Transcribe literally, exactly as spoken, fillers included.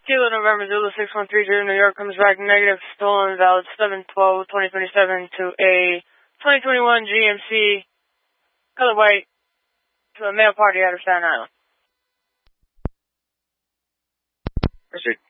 Kilo November Zulu six one three zero New York comes back negative, stolen, valid seven twelve twenty twenty-seven to a twenty twenty-one G M C, color white, to a male party out of Staten Island. Proceed.